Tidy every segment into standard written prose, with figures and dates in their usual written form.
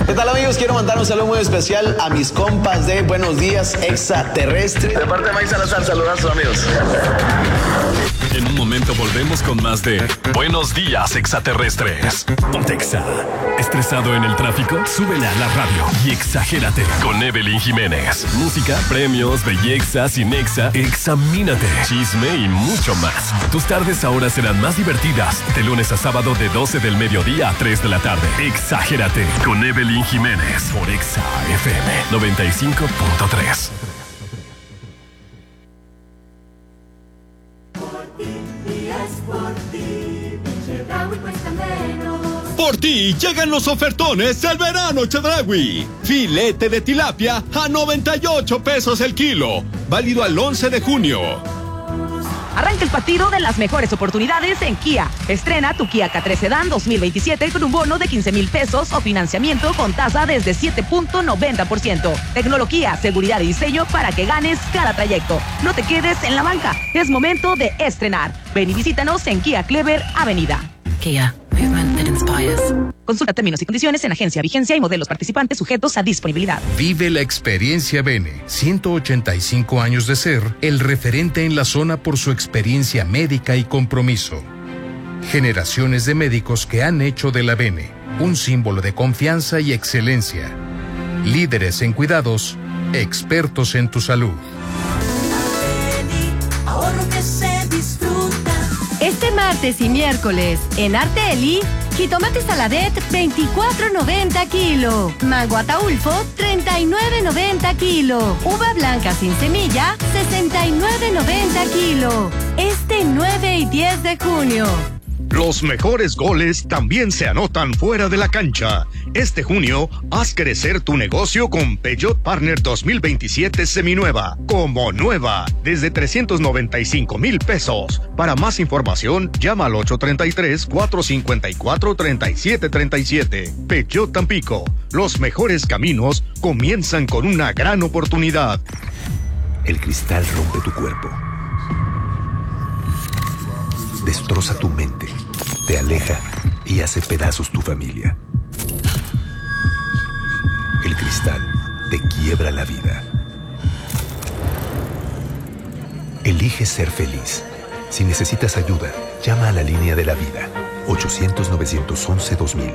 ¿Qué tal, amigos? Quiero mandar un saludo muy especial a mis compas de Buenos Días Extraterrestre. De parte de Mike Salazar, saludazos, amigos. En un momento volvemos con más de Buenos Días Extraterrestres. Pontexa. ¿Estresado en el tráfico? Súbele a la radio y exagérate con Evelyn Jiménez. Música, premios, belleza, cinexa, examínate, chisme y mucho más. Tus tardes ahora serán más divertidas. De lunes a sábado de 12 del mediodía a 3 de la tarde. Exagérate con Evelyn Jiménez por Exa FM 95.3. Por ti llegan los ofertones del verano Chedraui. Filete de tilapia a 98 pesos el kilo. Válido al 11 de junio. Arranca el partido de las mejores oportunidades en Kia. Estrena tu Kia K3 Sedan 2027 con un bono de 15,000 pesos o financiamiento con tasa desde 7.90%. Tecnología, seguridad y diseño para que ganes cada trayecto. No te quedes en la banca. Es momento de estrenar. Ven y visítanos en Kia Clever Avenida. Kia. Movement that inspires. Consulta términos y condiciones en agencia, vigencia y modelos participantes sujetos a disponibilidad. Vive la experiencia Bene. 185 años de ser el referente en la zona por su experiencia médica y compromiso. Generaciones de médicos que han hecho de la Bene un símbolo de confianza y excelencia. Líderes en cuidados, expertos en tu salud. Ahorro que se disfruta. Este martes y miércoles, en Arteli, jitomate saladet, 24.90 kilo. Mango ataulfo, 39.90 kilo. Uva blanca sin semilla, 69.90 kilo. Este 9 y 10 de junio. Los mejores goles también se anotan fuera de la cancha. Este junio, haz crecer tu negocio con Peugeot Partner 2027 seminueva. Como nueva, desde 395,000 pesos. Para más información, llama al 833-454-3737. Peugeot Tampico. Los mejores caminos comienzan con una gran oportunidad. El cristal rompe tu cuerpo. Destroza tu mente, te aleja y hace pedazos tu familia. El cristal te quiebra la vida. Elige ser feliz. Si necesitas ayuda, llama a la línea de la vida. 800-911-2000.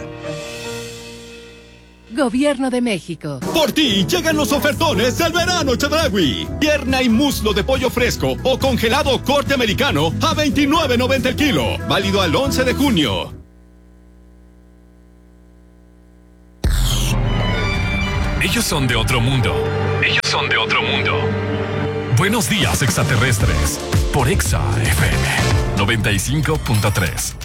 Gobierno de México. Por ti llegan los ofertones del verano Chedraui. Pierna y muslo de pollo fresco o congelado corte americano a 29.90 el kilo. Válido al 11 de junio. Ellos son de otro mundo. Ellos son de otro mundo. Buenos días, extraterrestres. Por Exa FM 95.3.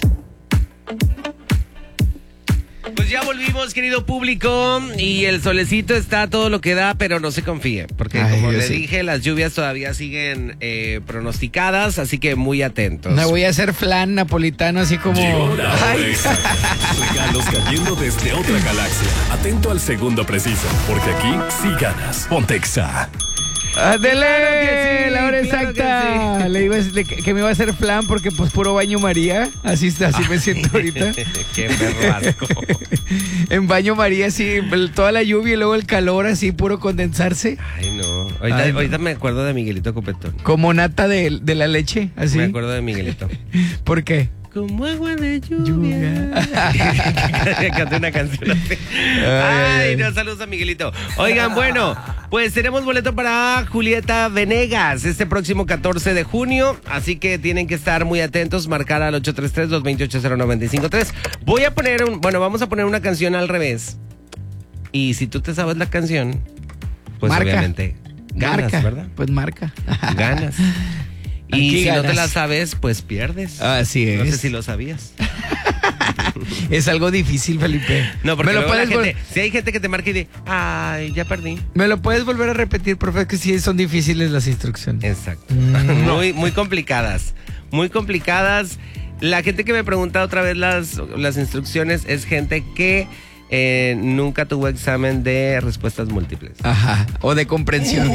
Pues ya volvimos, querido público, y el solecito está todo lo que da, pero no se confíe, porque como le dije, las lluvias todavía siguen pronosticadas, así que muy atentos. Me voy a hacer flan napolitano, así como... Regalos cayendo desde otra galaxia. Atento al segundo preciso, porque aquí sí ganas. Pontexa. ¡Ándale! La hora exacta. Sí. Le iba a decir que me iba a hacer flan porque pues puro baño María. Así me siento ahorita. Qué perrasco. En baño María, sí, toda la lluvia y luego el calor, así puro condensarse. Ay, no. Ahorita me acuerdo de Miguelito Copetón. Como nata de la leche, así. Me acuerdo de Miguelito. ¿Por qué? Como agua de lluvia. Canté una canción así. Ay, no, saludos a Miguelito. Oigan, bueno, pues tenemos boleto para Julieta Venegas este próximo 14 de junio. Así que tienen que estar muy atentos, marcar al 833-228-0953. Vamos a poner una canción al revés. Y si tú te sabes la canción, pues marca. Obviamente ganas, ¿verdad? Pues marca. Ganas. Y si ganas. No te la sabes, pues pierdes. Así es. No sé si lo sabías. Es algo difícil, Felipe. No, porque si hay gente que te marca y dice, ay, ya perdí. ¿Me lo puedes volver a repetir, profe? Es que sí son difíciles las instrucciones. Exacto. Muy complicadas. Muy complicadas. La gente que me pregunta otra vez las instrucciones es gente que nunca tuvo examen de respuestas múltiples. Ajá, o de comprensión.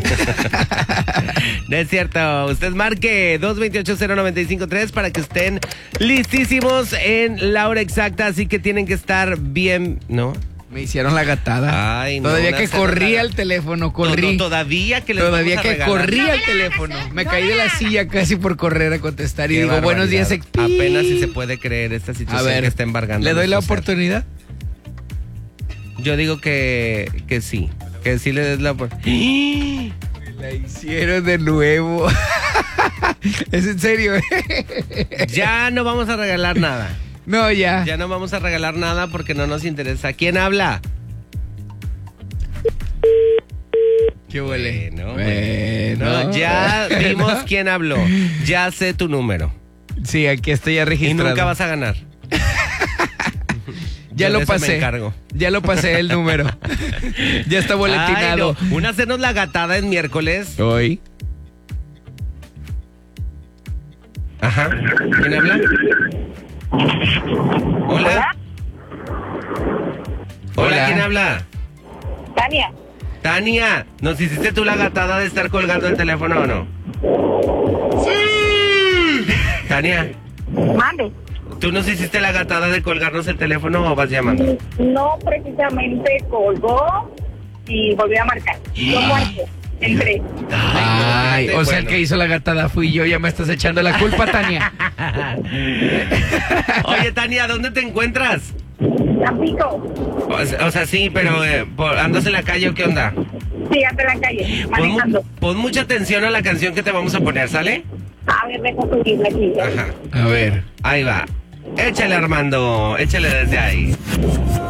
No es cierto. Usted marque 228-0953 para que estén listísimos en la hora exacta. Así que tienen que estar bien, ¿no? Me hicieron la gatada. Ay, no, todavía que corría el teléfono, corrí. Todavía que les Todavía vamos a que regalar. corría el teléfono. Me caí de la silla casi por correr a contestar y Qué digo, buenos días, barbaridad. Apenas si se puede creer esta situación a ver, que está embargando. ¿le doy la nuestro ser. oportunidad? Yo digo que sí. Que sí le des la oportunidad. La hicieron de nuevo. Es en serio. Ya no vamos a regalar nada. No, ya. Ya no vamos a regalar nada porque no nos interesa. ¿Quién habla? ¿Qué huele? Bueno, ya vimos quién habló. Ya sé tu número. Sí, aquí estoy ya registrado. Y nunca vas a ganar. Ya Yo lo de eso me pasé. encargo. Ya lo pasé el número. Ya está boletinado. Ay, no. Una hacernos la gatada en miércoles. Hoy. Ajá. ¿Quién habla? Hola. Hola, ¿quién habla? Tania. Tania, ¿nos hiciste tú la gatada de estar colgando el teléfono o no? Sí. Tania. Mande. ¿Tú nos hiciste la gatada de colgarnos el teléfono o vas llamando? No, precisamente colgó y volví a marcar. Yo marqué. Entré. Ay, o sea, el que hizo la gatada fui yo. Ya me estás echando la culpa, Tania. Oye, Tania, ¿dónde te encuentras? Tampico. O sea, sí, pero ¿andas en la calle o qué onda? Sí, ando en la calle, manejando. Pon mucha atención a la canción que te vamos a poner, ¿sale? A ver, dejo subirla aquí. Ajá. A ver. Ahí va. Échale, Armando. Échale desde ahí.